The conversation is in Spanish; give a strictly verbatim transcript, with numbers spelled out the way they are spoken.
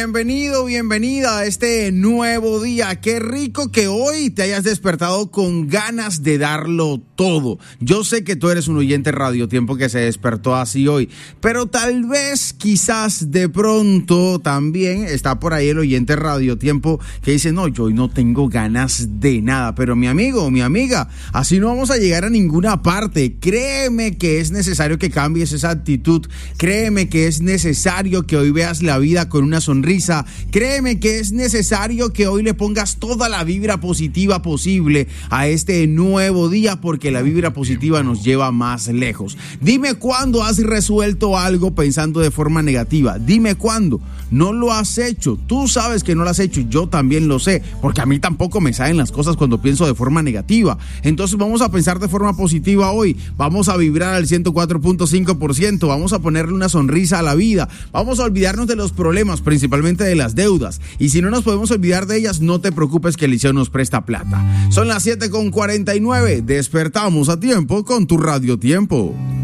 bienvenido, bienvenida a este nuevo día. Qué rico que hoy te hayas despertado con ganas de darlo todo. Yo sé que tú eres un oyente Radio Tiempo que se despertó así hoy, pero tal vez, quizás de pronto también está por ahí el oyente Radio Tiempo que dice, no, yo hoy no tengo ganas de nada. Pero mi amigo, mi amiga, así no vamos a llegar a ninguna parte. Créeme que es necesario que cambies esa actitud. Créeme que es necesario que hoy veas la vida con una sonrisa. Créeme que es necesario que hoy le pongas toda la vibra positiva posible a este nuevo día, porque la vibra positiva nos lleva más lejos. Dime cuándo has resuelto algo pensando de forma negativa. Dime cuándo. No lo has hecho. Tú sabes que no lo has hecho. Yo también lo sé, porque a mí tampoco me salen las cosas cuando pienso de forma negativa. Entonces vamos a pensar de forma positiva hoy. Vamos a vibrar al ciento cuatro punto cinco por ciento. Vamos a ponerle una sonrisa a la vida. Vamos a olvidarnos de los problemas, principalmente de las deudas. Y si no nos podemos olvidar de ellas, no te preocupes que Eliseo nos presta plata. Son las siete con cuarenta y nueve. Despertamos a tiempo con tu Radio Tiempo.